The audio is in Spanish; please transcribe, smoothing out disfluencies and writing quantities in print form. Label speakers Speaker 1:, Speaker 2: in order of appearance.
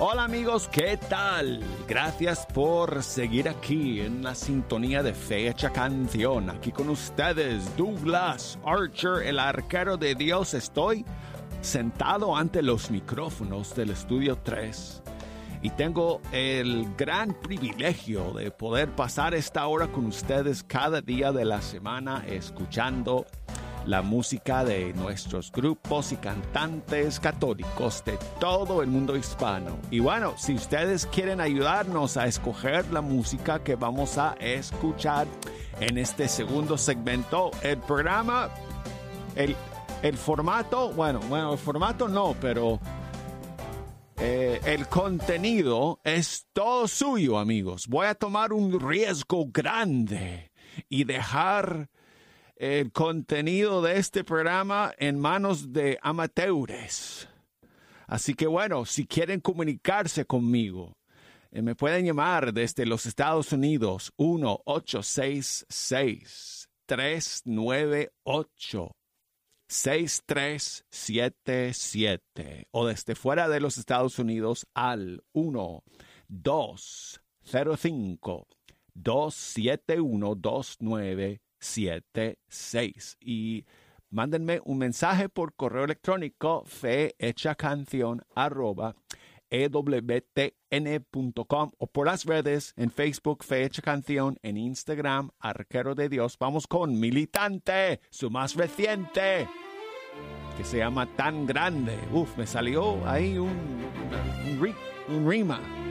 Speaker 1: Hola amigos, ¿qué tal? Gracias por seguir aquí en la sintonía de Fecha Canción. Aquí con ustedes, Douglas Archer, el arquero de Dios. Estoy sentado ante los micrófonos del Estudio 3 y tengo el gran privilegio de poder pasar esta hora con ustedes cada día de la semana escuchando la música de nuestros grupos y cantantes católicos de todo el mundo hispano. Y bueno, si ustedes quieren ayudarnos a escoger la música que vamos a escuchar en este segundo segmento, el programa, el formato, bueno, el formato no, pero el contenido es todo suyo, amigos. Voy a tomar un riesgo grande y dejar el contenido de este programa en manos de amateurs. Así que bueno, si quieren comunicarse conmigo, me pueden llamar desde los Estados Unidos 1-866-398-6377 o desde fuera de los Estados Unidos al 1-205-271-2976 y mándenme un mensaje por correo electrónico fehechacancion@ewtn.com o por las redes en Facebook Fe Hecha Canción, en Instagram Arquero de Dios. Vamos con Militante, su más reciente, que se llama Tan Grande. Me salió ahí un rima.